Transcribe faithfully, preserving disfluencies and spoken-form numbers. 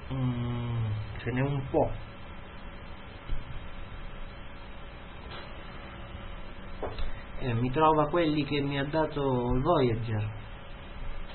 mm, ce n'è un po'. Eh, mi trova quelli che mi ha dato il Voyager.